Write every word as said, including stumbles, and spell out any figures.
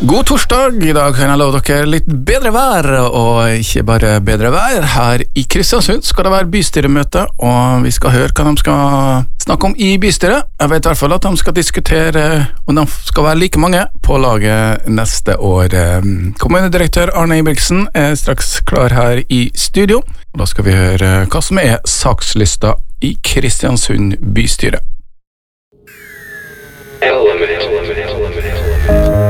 God torsdag, i dag kan jeg love dere litt bedre vær, og ikke bare bedre vær. Her i Kristiansund skal det være bystyremøte, og vi skal høre hva de skal snakke om i bystyret. Jeg vet i hvert fall at de skal diskutere om de skal være like mange på laget neste år. Kommunedirektør Arne Ibriksen er straks klar her i studio, og da skal vi høre hva som er sakslista i Kristiansund bystyre. Element.